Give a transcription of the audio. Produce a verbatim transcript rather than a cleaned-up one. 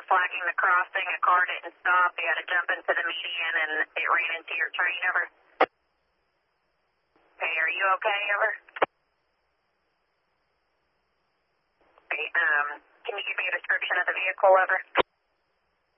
were flagging the crossing, a car didn't stop, you had to jump into the median and it ran into your train, over. Okay, are you okay, over? Okay, um, can you give me a description of the vehicle, over?